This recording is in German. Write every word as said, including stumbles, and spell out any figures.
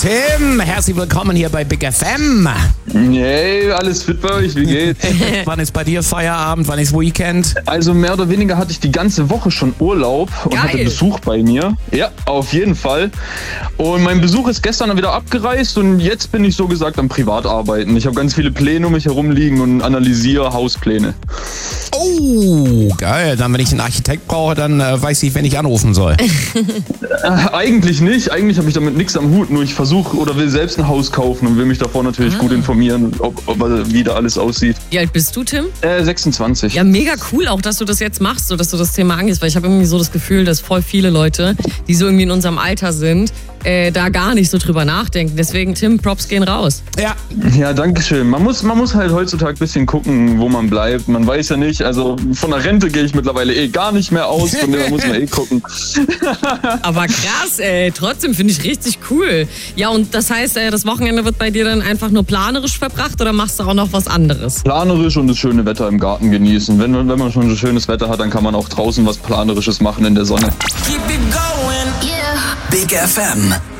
Tim, herzlich willkommen hier bei Big F M. Hey, alles fit bei euch? Wie geht's? Wann ist bei dir Feierabend? Wann ist Weekend? Also mehr oder weniger hatte ich die ganze Woche schon Urlaub und Geil. hatte Besuch bei mir. Ja, auf jeden Fall. Und mein Besuch ist gestern wieder abgereist und jetzt bin ich so gesagt am Privatarbeiten. Ich habe ganz viele Pläne um mich herum liegen und analysiere Hauspläne. Oh, geil. Dann, wenn ich einen Architekt brauche, dann äh, weiß ich, wenn ich anrufen soll. Äh, eigentlich nicht. Eigentlich habe ich damit nichts am Hut. Nur ich versuche oder will selbst ein Haus kaufen und will mich davor natürlich Ah. gut informieren, ob, ob wie da alles aussieht. Wie alt bist du, Tim? Äh, sechsundzwanzig. Ja, mega cool auch, dass du das jetzt machst, so dass du das Thema angehst, weil ich habe irgendwie so das Gefühl, dass voll viele Leute, die so irgendwie in unserem Alter sind, äh, da gar nicht so drüber nachdenken. Deswegen, Tim, Props gehen raus. Ja. Ja, danke schön. Man muss, man muss halt heutzutage ein bisschen gucken, wo man bleibt. Man weiß ja nicht, also von der Rente gehe ich mittlerweile eh gar nicht mehr aus, von der muss man eh gucken. Aber krass, ey. Trotzdem finde ich richtig cool. Ja, und das heißt, äh, das Wochenende wird bei dir dann einfach nur planerisch verbracht oder machst du auch noch was anderes? Planerisch und das schöne Wetter im Garten genießen. Wenn, wenn man schon so schönes Wetter hat, dann kann man auch draußen was Planerisches machen in der Sonne. Keep it going, yeah. Big F M.